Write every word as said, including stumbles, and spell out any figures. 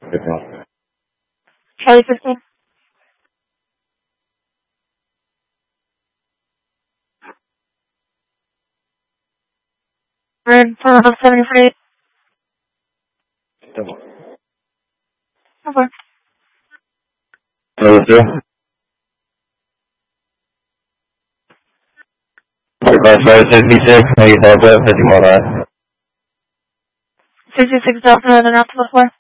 Good one. Charlie fifteen. Red for seventy forty-eight. Double. Over. Number two. Five five sixty-six, make it up, fifty-one. sixty-six Delta, Northern Optimal four.